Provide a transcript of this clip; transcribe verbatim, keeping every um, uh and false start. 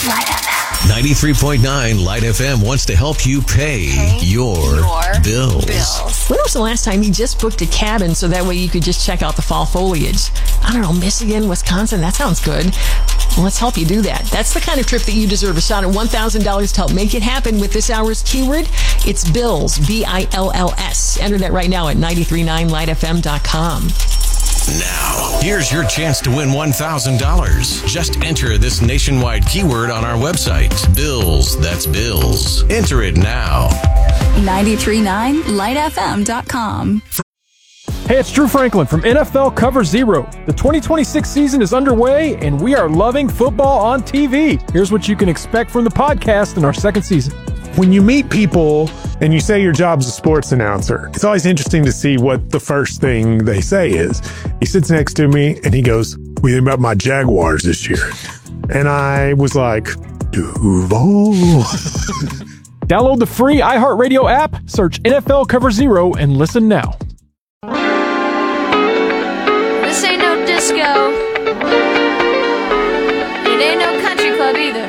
Light F M. ninety-three point nine Light F M wants to help you pay, pay your, your bills. bills. When was the last time you just booked a cabin so that way you could just check out the fall foliage? I don't know, Michigan, Wisconsin, that sounds good. Well, let's help you do that. That's the kind of trip that you deserve. A shot at one thousand dollars to help make it happen with this hour's keyword. It's bills, B I L L S. Enter that right now at nine three nine light f m dot com. Now, here's your chance to win one thousand dollars. Just enter this nationwide keyword on our website. Bills, that's bills. Enter it now. nine three nine light f m dot com. Hey, it's Drew Franklin from N F L Cover Zero. The twenty twenty-six season is underway, and we are loving football on T V. Here's what you can expect from the podcast in our second season. When you meet people and you say your job's a sports announcer, it's always interesting to see what the first thing they say is. He sits next to me and he goes, "What do you think about my Jaguars this year?" And I was like, Duval. Download the free iHeartRadio app, search N F L Cover Zero, and listen now. This ain't no disco. It ain't no country club either.